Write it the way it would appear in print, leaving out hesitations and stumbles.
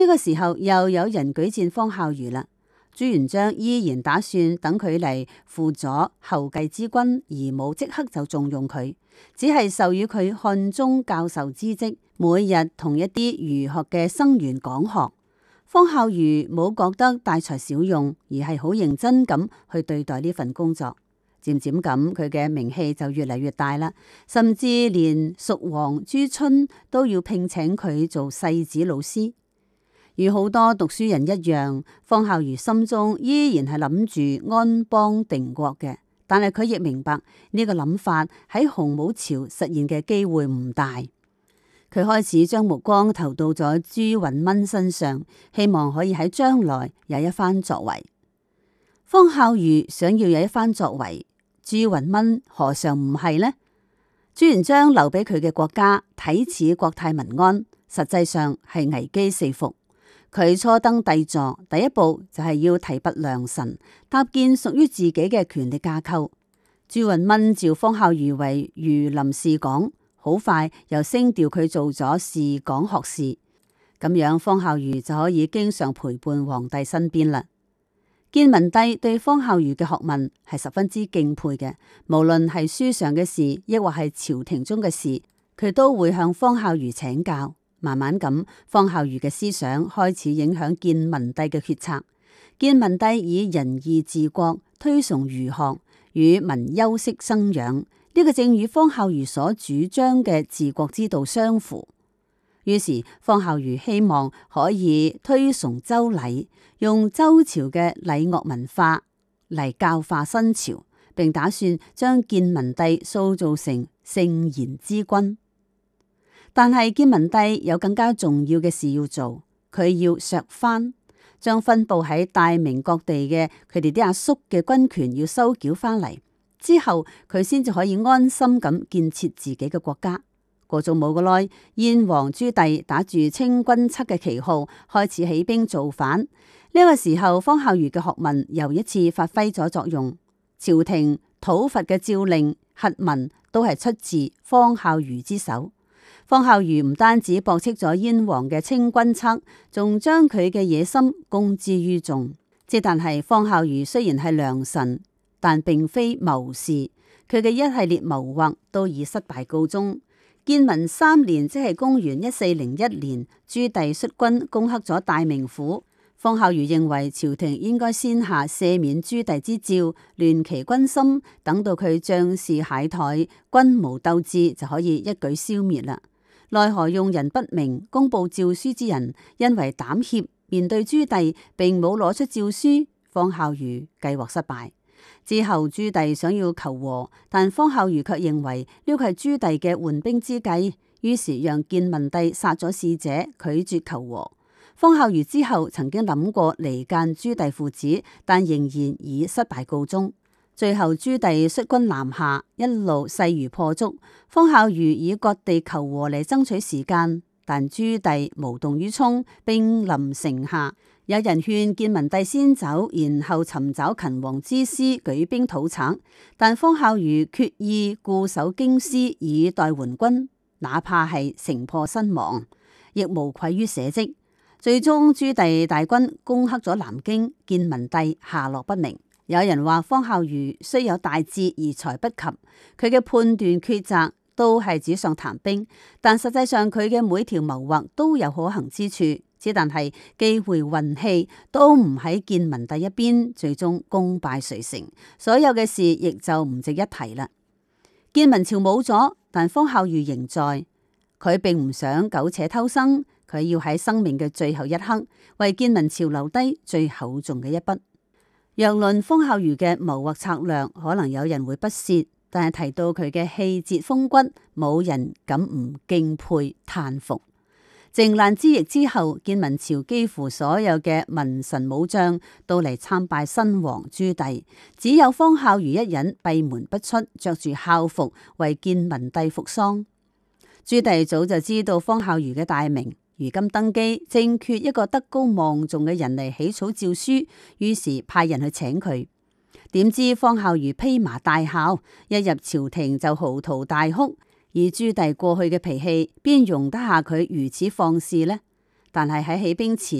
呢個時候又有人舉薦方孝孺啦。朱元璋依然打算等佢嚟輔佐後繼之君，而冇即刻就重用佢，只係授予佢漢中教授之職，每日同一啲儒學嘅生員講學。方孝孺冇覺得大材小用，而係好認真咁去對待呢份工作。漸漸咁，佢嘅名氣就越嚟越大啦，甚至連蜀王朱春都要聘請佢做世子老師。與好多讀書人一樣，方孝孺心中依然係諗住安邦定國嘅，但係佢亦明白呢個諗法喺洪武朝實現嘅機會唔大。佢開始將目光投到咗朱允炆身上，希望可以喺將來有一番作為。方孝孺想要有一番作為，朱允炆何嘗唔係呢？朱元璋留俾佢嘅國家睇似國泰民安，實際上係危機四伏。佢初登帝座，第一步就係要提拔良臣，搭建屬於自己嘅權力架構。朱允炆召方孝孺為御林侍講，好快又升調佢做咗侍講學士。咁樣方孝孺就可以經常陪伴皇帝身邊啦。建文帝對方孝孺嘅學問係十分之敬佩嘅，無論係書上嘅事，亦或係朝廷中嘅事，佢都會向方孝孺請教。慢慢咁，方孝孺嘅思想開始影響建文帝嘅決策。建文帝以仁義治國，推崇儒學，與民休息生養，呢個正與方孝孺所主張嘅治國之道相符。於是方孝孺希望可以推崇周禮，用周朝嘅禮樂文化嚟教化新朝，並打算將建文帝塑造成聖賢之君。但係建文帝有更加重要嘅事要做，佢要削藩，將分布喺大明各地嘅佢哋啲阿叔嘅軍權要收繳翻嚟，之後佢先至可以安心咁建設自己嘅國家。過咗冇幾耐，燕王朱棣打住清君側嘅旗號，開始起兵造反。呢個時候，方孝孺嘅學問又一次發揮咗作用，朝廷討伐嘅詔令、檄文都係出自方孝孺之手。方孝孺唔單止駁斥咗燕王嘅清君側，仲將佢嘅野心公之於眾。但係方孝孺雖然係良臣，但並非謀士，佢嘅一系列謀劃都以失敗告終。建文3年，即係公元1401年，朱棣率軍攻克咗大名府。方孝孺認為朝廷應該先下赦免朱棣之詔，亂其軍心，等到佢將士懈怠、軍無鬥志，就可以一舉消滅啦。奈何用人不明，公布詔書之人因為膽怯，面對朱棣並冇攞出詔書，方孝孺計劃失敗。之後朱棣想要求和，但方孝孺卻認為呢個係朱棣嘅緩兵之計，於是讓建文帝殺咗使者，拒絕求和。方孝孺之後曾經諗過離間朱棣父子，但仍然以失敗告終。最後朱棣率軍南下，一路勢如破竹。方孝孺以割地求和嚟爭取時間，但朱棣無動於衷，兵臨城下。有人勸建文帝先走，然後尋找勤王之師舉兵討賊，但方孝孺決意固守京師以待援軍，哪怕係城破身亡，亦無愧於社稷。最終朱棣大軍攻克咗南京，建文帝下落不明。有人話方孝孺雖有大志而才不及，佢嘅判斷抉擇都係紙上談兵，但實際上佢嘅每條謀劃都有可行之處。只但係機會運氣都唔喺建文帝一邊，最終功敗垂成，所有嘅事亦就唔值一提啦。建文朝冇咗，但方孝孺仍在，佢並唔想苟且偷生，佢要喺生命嘅最後一刻為建文朝留低最厚重嘅一筆。若論方孝孺嘅謀劃策略，可能有人會不屑，但係提到佢嘅氣節風骨，冇人敢唔敬佩嘆服。靖難之役之後，建文朝幾乎所有嘅文臣武將都嚟參拜新王朱棣，只有方孝孺一人閉門不出，着住孝服為建文帝服喪。朱棣早就知道方孝孺嘅大名，如今登基正缺一個德高望重嘅人嚟起草詔書，於是派人去請佢。點知方孝孺披麻戴孝，一入朝廷就嚎啕大哭。以朱棣過去嘅脾氣，邊容得下佢如此放肆呢？ 但係喺起兵前